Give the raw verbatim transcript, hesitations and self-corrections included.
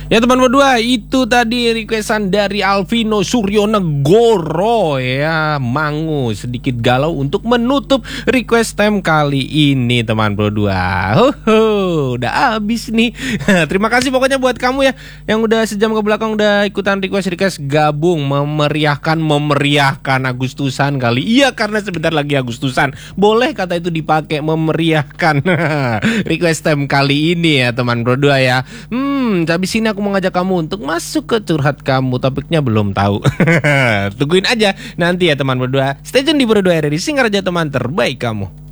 Ya teman berdua, itu tadi requestan dari Alvino Suryonegoro ya, Mangu sedikit galau untuk menutup request time kali ini teman berdua. Hoho, udah habis nih. Terima kasih pokoknya buat kamu ya yang udah sejam ke belakang udah ikutan request-request gabung memeriahkan memeriahkan Agustusan kali. Iya, karena sebentar lagi Agustusan. Boleh kata itu dipakai memeriahkan request time kali ini ya teman berdua ya. Hmm, habis ini aku mau ngajak kamu untuk masuk ke curhat kamu. Topiknya belum tahu. Tungguin aja nanti ya teman berdua. Stay tune di Berdua R R I Singaraja, teman terbaik kamu.